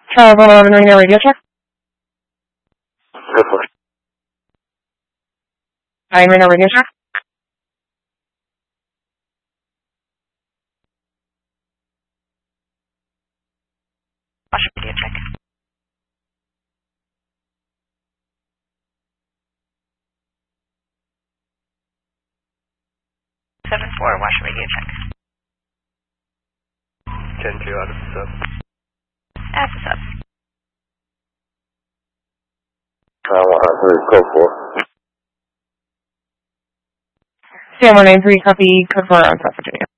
Charles 111 Reno radio check. Go for it. I'm Reno radio check. Wash radio check. 7-4, wash radio check. 10-2 out of the sub. That's the sub. 100, code 4. CM 193, copy, code 4 on South Virginia.